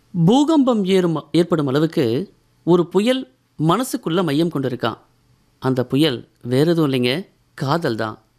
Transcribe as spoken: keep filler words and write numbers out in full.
பூகம்பம் ஏறும் ஏற்படும் அளவுக்கு ஒரு புயல் மனசுக்குள்ள மையம் கொண்டிருக்கான். அந்த புயல் வேற எதுவும் இல்லைங்க, காதல் தான்.